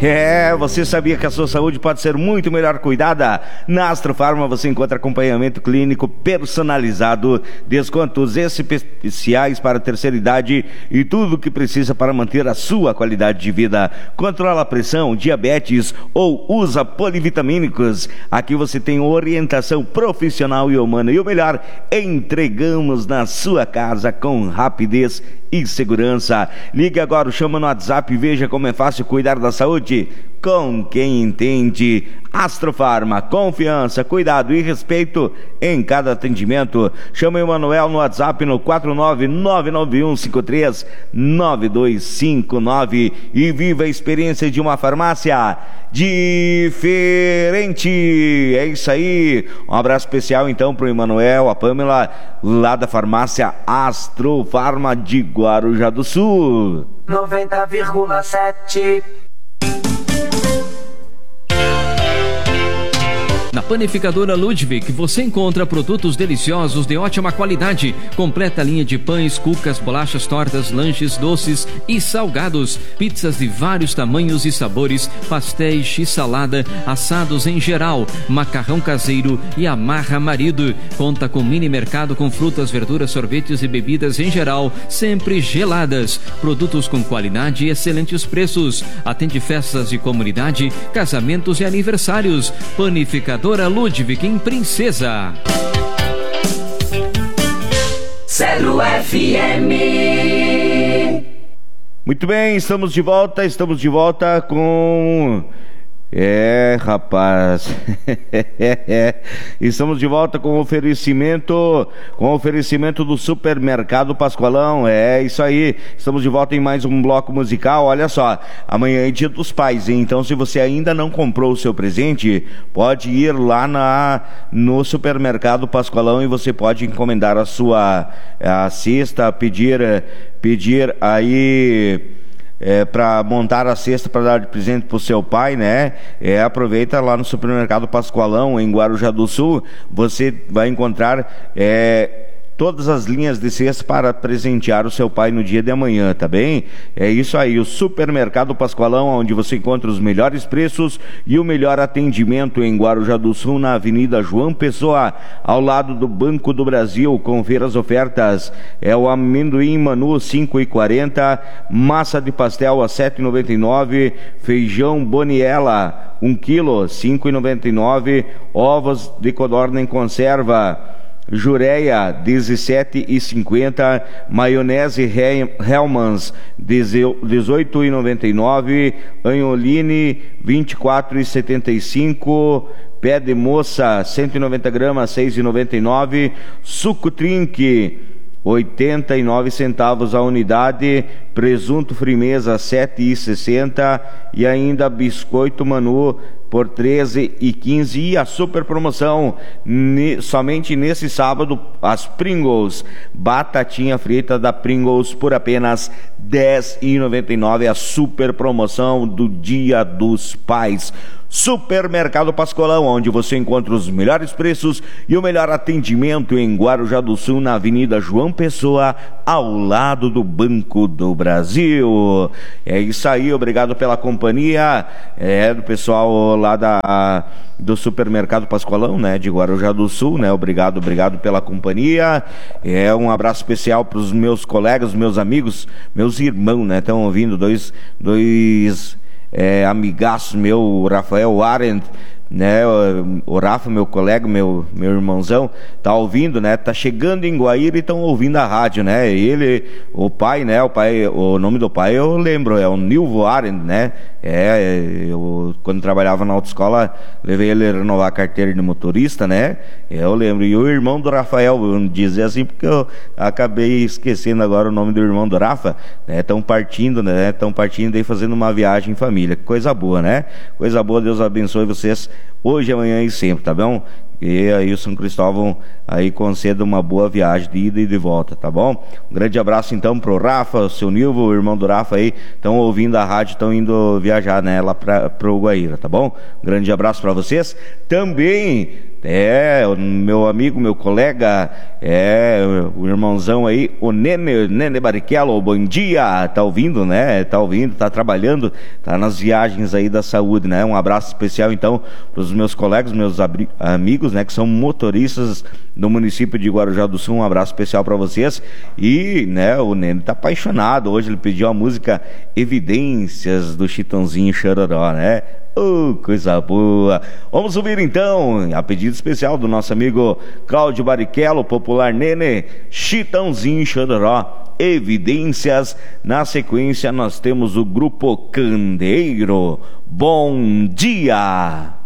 Você sabia que a sua saúde pode ser muito melhor cuidada? Na Astrofarma você encontra acompanhamento clínico personalizado, descontos especiais para a terceira idade e tudo o que precisa para manter a sua qualidade de vida. Controla a pressão, diabetes ou usa polivitamínicos. Aqui você tem orientação profissional e humana e o melhor, entregamos na sua casa com rapidez e segurança. Ligue agora, chama no WhatsApp e veja como é fácil cuidar da saúde com quem entende. Astrofarma, confiança, cuidado e respeito em cada atendimento. Chama o Manuel no WhatsApp no 49991539259 e viva a experiência de uma farmácia diferente. É isso aí. Um abraço especial então pro Emanuel, a Pamela, lá da farmácia Astrofarma de Guarujá do Sul. 90,7. Na Panificadora Ludwig você encontra produtos deliciosos de ótima qualidade, completa linha de pães, cucas, bolachas, tortas, lanches, doces e salgados, pizzas de vários tamanhos e sabores, pastéis, x-salada, assados em geral, macarrão caseiro e amarra marido. Conta com mini mercado com frutas, verduras, sorvetes e bebidas em geral, sempre geladas. Produtos com qualidade e excelentes preços. Atende festas de comunidade, casamentos e aniversários. Panificadora Ludwig em Princesa. Celo FM. Muito bem, estamos de volta com... rapaz. Estamos de volta com oferecimento do Supermercado Pascoalão. É isso aí. Estamos de volta em mais um bloco musical. Olha só, amanhã é Dia dos Pais, hein? Então se você ainda não comprou o seu presente, pode ir lá no Supermercado Pascoalão e você pode encomendar a cesta, pedir aí para montar a cesta para dar de presente pro seu pai, né? Aproveita lá no Supermercado Pascoalão, em Guarujá do Sul. Você vai encontrar todas as linhas de cesta para presentear o seu pai no dia de amanhã, tá bem? É isso aí, o Supermercado Pascoalão, onde você encontra os melhores preços e o melhor atendimento em Guarujá do Sul, na Avenida João Pessoa, ao lado do Banco do Brasil. Confira as ofertas. É o amendoim Manu 5,40, massa de pastel a 7,99, feijão Boniela 1 kg 5,99, ovos de codorna em conserva Jureia 17,50, maionese Hellmann's 18,99, Anholine 24,75, pé de moça 190 gramas 6,99, suco Trinque 89 centavos a unidade, presunto Frimeza 7,60 e ainda biscoito Manu por 13,15. E a super promoção somente nesse sábado, as Pringles, batatinha frita da Pringles por apenas R$10,99, a super promoção do Dia dos Pais. Supermercado Pascoalão, onde você encontra os melhores preços e o melhor atendimento em Guarujá do Sul, na Avenida João Pessoa, ao lado do Banco do Brasil. É isso aí, obrigado pela companhia do pessoal lá do Supermercado Pascoalão, né, de Guarujá do Sul, né? Obrigado pela companhia. Um abraço especial para os meus colegas, meus amigos, meus irmãos, né? Estão ouvindo dois amigaços meu, o Rafael Arendt, né? O Rafa, meu colega, meu irmãozão, tá ouvindo, né? Tá chegando em Guaíra e estão ouvindo a rádio, né? Ele, o pai, né? O nome do pai eu lembro, é o Nilvo Arendt, né? Eu quando trabalhava na autoescola, levei ele a renovar a carteira de motorista, né? Eu lembro. E o irmão do Rafael, eu dizer assim porque eu acabei esquecendo agora o nome do irmão do Rafa, né? Estão partindo, né? Estão partindo aí fazendo uma viagem em família. Coisa boa, né? Coisa boa, Deus abençoe vocês hoje, amanhã e sempre, tá bom? e aí o São Cristóvão aí conceda uma boa viagem de ida e de volta, tá bom? Um grande abraço então pro Rafa, o seu Nilvo, o irmão do Rafa aí, estão ouvindo a rádio, estão indo viajar, né, lá pro Guaíra, tá bom? Um grande abraço para vocês. Também o meu amigo, meu colega, o irmãozão aí, o Nene Barrichello, bom dia, tá ouvindo, né? Tá ouvindo, tá trabalhando, tá nas viagens aí da saúde, né? Um abraço especial então para os meus colegas, meus amigos, né, que são motoristas do município de Guarujá do Sul. Um abraço especial para vocês. E, né, o Nene tá apaixonado. Hoje ele pediu a música Evidências do Chitãozinho Chororó, né? Coisa boa. Vamos subir então, a pedido especial do nosso amigo Cláudio Barrichello, popular Nene, Chitãozinho Chororó, Evidências. Na sequência nós temos o grupo Candeeiro. Bom dia!